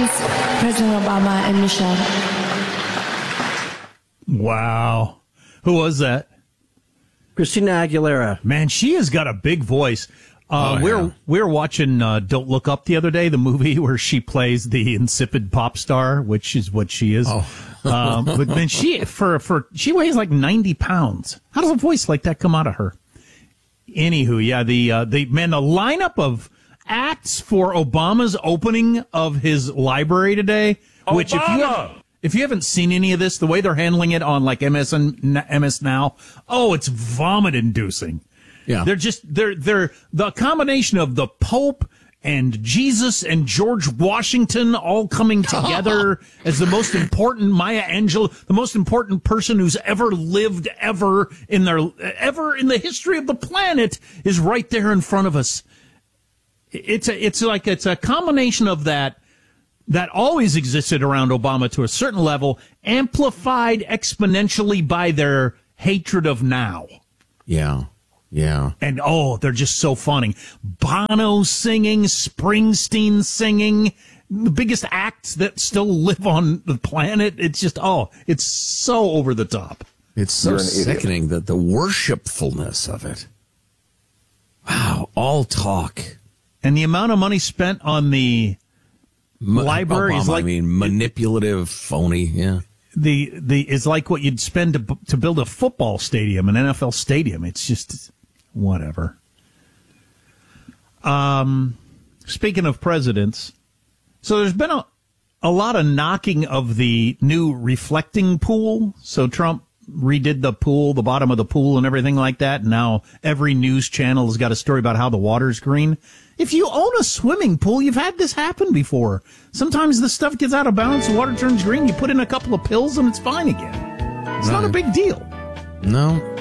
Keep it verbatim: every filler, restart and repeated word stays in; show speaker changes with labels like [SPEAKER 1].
[SPEAKER 1] Thanks, President Obama and Michelle.
[SPEAKER 2] Wow. Who was that?
[SPEAKER 3] Christina Aguilera.
[SPEAKER 2] Man, she has got a big voice. Uh,
[SPEAKER 4] oh,
[SPEAKER 2] we're
[SPEAKER 4] yeah.
[SPEAKER 2] we're watching uh, Don't Look Up the other day, the movie where she plays the insipid pop star, which is what she is.
[SPEAKER 4] Oh.
[SPEAKER 2] um, but then she for for she weighs like ninety pounds. How does a voice like that come out of her? Anywho, yeah, the uh, the man, the lineup of acts for Obama's opening of his library today, which if you have, if you haven't seen any of this, the way they're handling it on like M S and M S Now, oh, it's vomit inducing.
[SPEAKER 4] Yeah.
[SPEAKER 2] They're just, they're, they're the combination of the Pope and Jesus and George Washington all coming together as the most important Maya Angelou, the most important person who's ever lived ever in their, ever in the history of the planet is right there in front of us. It's a, it's like, it's a combination of that, that always existed around Obama to a certain level, amplified exponentially by their hatred of now.
[SPEAKER 4] Yeah. Yeah.
[SPEAKER 2] And, oh, they're just so funny. Bono singing, Springsteen singing, the biggest acts that still live on the planet. It's just, oh, it's so over the top.
[SPEAKER 4] It's so sickening, that the worshipfulness of it. Wow. All talk.
[SPEAKER 2] And the amount of money spent on the
[SPEAKER 4] Ma-
[SPEAKER 2] library
[SPEAKER 4] Obama,
[SPEAKER 2] is like,
[SPEAKER 4] I mean, manipulative, phony, yeah.
[SPEAKER 2] The, the, is like what you'd spend to, to build a football stadium, an N F L stadium. It's just, whatever. Um, speaking of presidents, so there's been a, a lot of knocking of the new reflecting pool. So Trump redid the pool, the bottom of the pool and everything like that. And now every news channel has got a story about how the water's green. If you own a swimming pool, you've had this happen before. Sometimes the stuff gets out of balance, the water turns green, you put in a couple of pills and it's fine again. It's
[SPEAKER 4] Right.
[SPEAKER 2] not a big deal.
[SPEAKER 4] No.